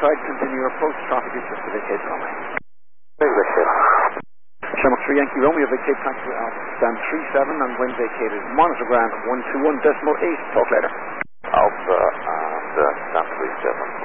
side, continue your approach. Traffic is just to vacate the runway. Very good, sir. Shamrock 3 Yankee Romeo, vacate taxi Alpha Stand 37 and when vacated, monitor ground 121.8. Talk later. Alpha and Stand 37.